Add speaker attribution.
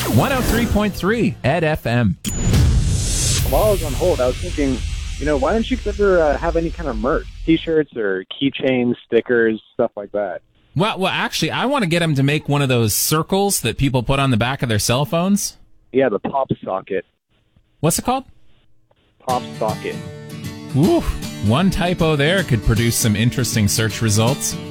Speaker 1: 103.3 Ed FM.
Speaker 2: While I was on hold, I was thinking, why don't you ever have any kind of merch? T-shirts or keychains, stickers, stuff like that.
Speaker 1: Well, actually, I want to get him to make one of those circles that people put on the back of their cell phones.
Speaker 2: Yeah, the pop socket.
Speaker 1: What's it called?
Speaker 2: Pop socket.
Speaker 1: Ooh, one typo there could produce some interesting search results.